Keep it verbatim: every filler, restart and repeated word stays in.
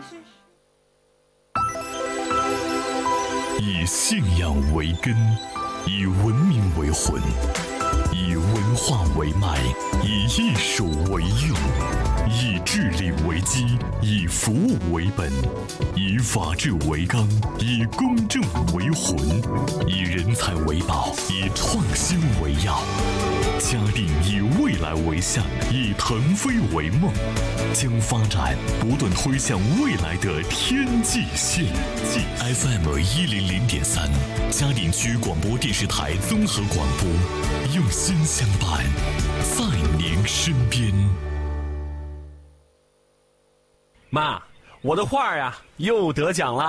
以信仰为根，以文明为魂，以文化为脉，以艺术为用，以智力为基，以服务为本，以法治为纲，以公正为魂，以人才为宝，以创新为要。嘉定以未来为向，以腾飞为梦，将发展不断推向未来的天际线。F M 一零零点三，嘉定区广播电视台综合广播，用心相伴，在您身边。 妈，我的画呀又得奖了。